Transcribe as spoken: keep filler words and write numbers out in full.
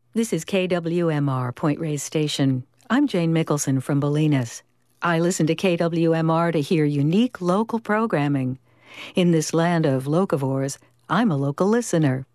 This is K W M R, Point Reyes Station. I'm Jane Mickelson from Bolinas. I listen to K W M R to hear unique local programming. In this land of locavores, I'm a local listener.